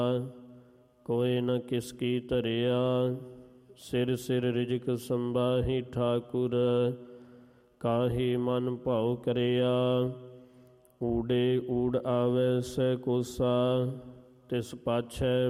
ਕੋਇ ਨ ਕਿਸ ਕੀ ਧਰਿਆ। ਸਿਰ ਸਿਰ ਰਿਜਕ ਸੰਬਾਹੀ ਠਾਕੁਰ, ਕਾਹੀ ਮਨ ਭਾਉ ਕਰਿਆ। ਊੜੇ ਊੜ ਆਵੈ ਸਹਿ ਕੋਸਾ, ਤਿਸ ਪਾਛੈ